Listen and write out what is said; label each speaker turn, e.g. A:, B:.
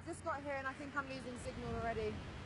A: just got here and I think I'm losing signal already.